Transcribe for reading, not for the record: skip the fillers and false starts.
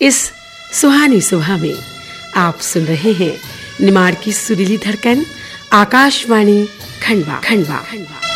इस सुहानी सुबह में आप सुन रहे हैं निमाड़ की सुरीली धड़कन, आकाशवाणी खंडवा।